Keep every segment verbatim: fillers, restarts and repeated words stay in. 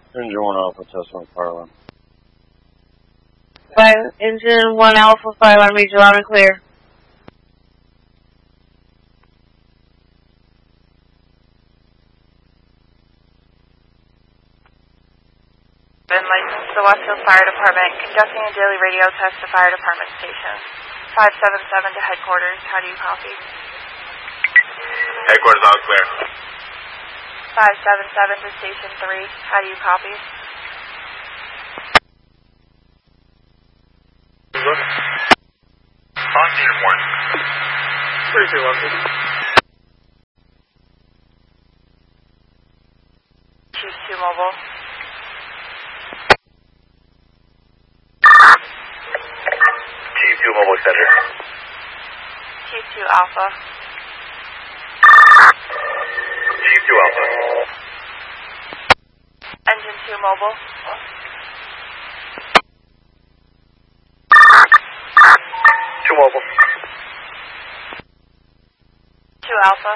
Engine one Alpha, test one fire alarm. Five, engine one Alpha, fire alarm, read you loud and clear. Been licensed to the Westfield Fire Department, conducting a daily radio test to fire department stations. five seven seven to headquarters, how do you copy? Headquarters all clear. five seven seven to station three, how do you copy? Station one. three two one. Choose two mobile. Chief two mobile center. Chief two Alpha. Chief two Alpha. Engine two mobile. Two mobile. two Alpha.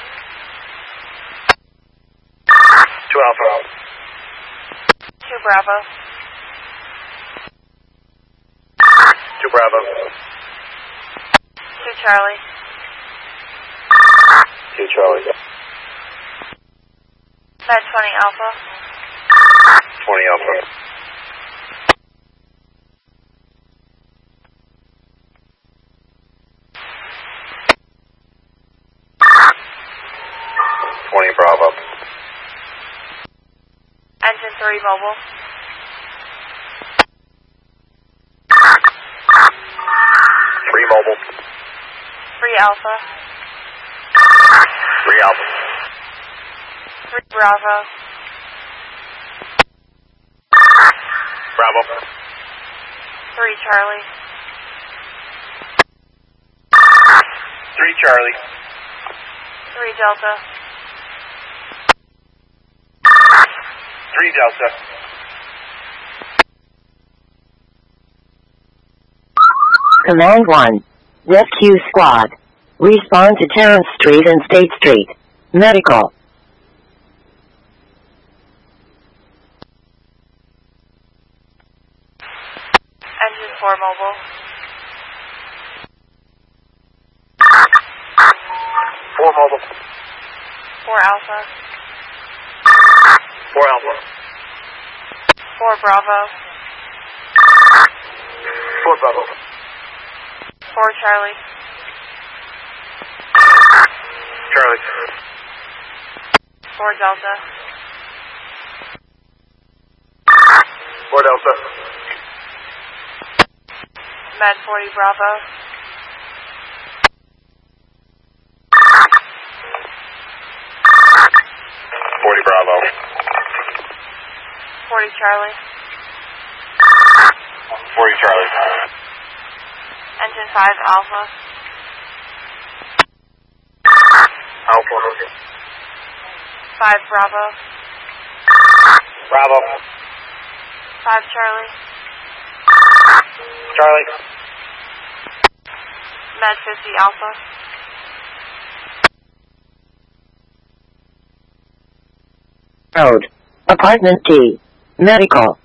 Two Alpha. two Bravo. Two Bravo. two Charlie. Two Charlie. Med twenty Alpha. Twenty Alpha. Twenty Bravo. Engine three mobile. Three mobile. three Alpha. Three Alpha. three Bravo. Bravo. three Charlie. Three Charlie. three Delta. Three Delta. Command one. Rescue Squad. Respond to Terrace Street and State Street. Medical. Engine four mobile. Four mobile. four Alpha. Four Alpha. four Bravo. Four Bravo. four Charlie. Charlie. four Delta. Four Delta. Med forty Bravo. Forty Bravo. forty Charlie. Forty Charlie. Engine five Alpha. Alpha. five Bravo. Bravo. five Charlie. Charlie. Med fifty Alpha. Road. Apartment D. Medical.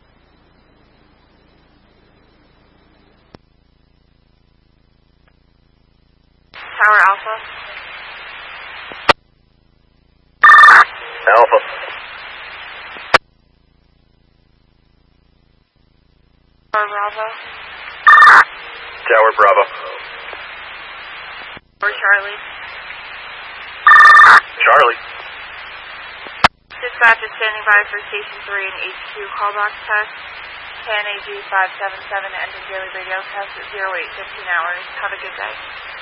Tower Alpha. Alpha. Tower Bravo. Tower Bravo. four Charlie. Charlie. Dispatch is standing by for Station three and H Q callbox test. K N A G five seven seven, engine daily radio test at zero eight fifteen hours. Have a good day.